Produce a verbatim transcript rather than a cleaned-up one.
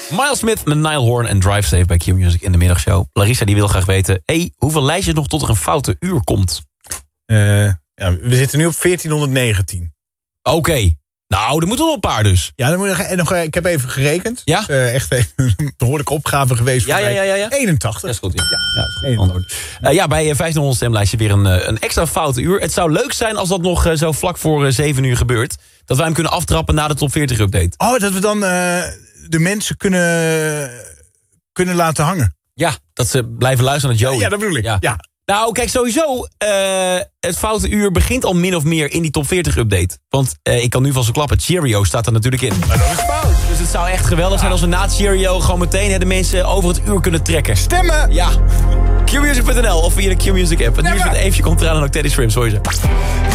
Miles Smith met Nile Horn en Drive Safe bij Q-Music in de middagshow. Larissa die wil graag weten, hey, hoeveel lijstjes nog tot er een foute uur komt? Uh, ja, we zitten nu op veertienhonderdnegentien. Oké. Okay. Nou, er moeten nog een paar dus. Ja, dan moet je nog, ik heb even gerekend. Ja? Uh, echt even een behoorlijke opgave geweest. Ja, ja, ja, ja, ja. eenentachtig. Dat is goed, ja. Ja, dat is goed antwoord. Uh, ja, bij vijftienhonderd stemlijstje weer een, een extra foute uur. Het zou leuk zijn als dat nog uh, zo vlak voor uh, zeven uur gebeurt. Dat wij hem kunnen aftrappen na de top veertig update. Oh, dat we dan uh, de mensen kunnen, kunnen laten hangen. Ja, dat ze blijven luisteren naar Joey. Ja, dat bedoel ik. Ja. Ja. Nou, kijk, sowieso, uh, het foute uur begint al min of meer in die top veertig update. Want uh, ik kan nu van zo klappen, Cheerio staat er natuurlijk in. Maar dat is fout. Dus het zou echt geweldig ja. zijn als we na Cheerio gewoon meteen hè, de mensen over het uur kunnen trekken. Stemmen! Ja. Q music punt n l of via de Q-Music app. Het nieuws met Eefje komt eraan en ook Teddy Swims, hoor je ze.